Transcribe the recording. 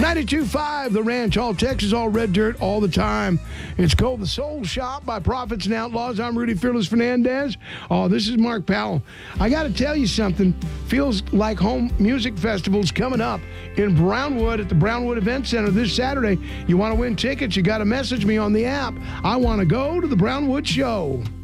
92.5 The Ranch, all Texas, all red dirt, all the time. It's called The Soul Shop by Prophets and Outlaws. I'm Rudy Fearless Fernandez. Oh, this is Mark Powell. I got to tell you something. Feels like Home Music Festival's coming up in Brownwood at the Brownwood Event Center this Saturday. You want to win tickets, you got to message me on the app. I want to go to the Brownwood show.